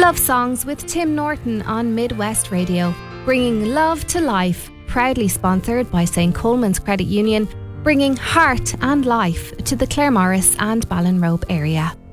Love Songs with Tim Norton on Midwest Radio, bringing love to life, proudly sponsored by St Coleman's Credit Union, bringing heart and life to the Claremorris and Ballinrobe area.